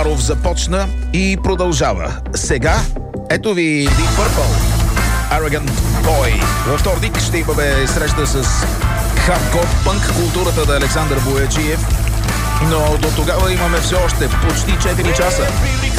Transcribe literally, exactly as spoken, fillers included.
започна и продължава. Сега, ето ви Deep Purple, Arrogant Boy. Във вторник ще имаме среща с хардкор пънк културата на Александър Бояджиев, но до тогава имаме все още почти четири часа